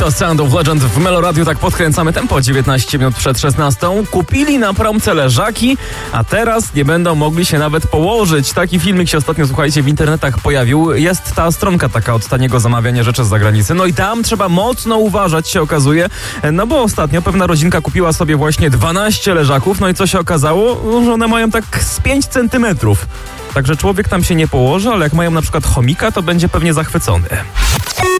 to Sound of Legend w Meloradiu. Tak podkręcamy tempo 19 minut przed 16. Kupili na promce leżaki, a teraz nie będą mogli się nawet położyć. Taki filmik się ostatnio, słuchajcie, w internetach pojawił. Jest ta stronka taka od taniego zamawiania rzeczy z zagranicy. No i tam trzeba mocno uważać, się okazuje. No bo ostatnio pewna rodzinka kupiła sobie właśnie 12 leżaków. No i co się okazało? Że one mają tak z 5 centymetrów. Także człowiek tam się nie położy, ale jak mają na przykład chomika, to będzie pewnie zachwycony.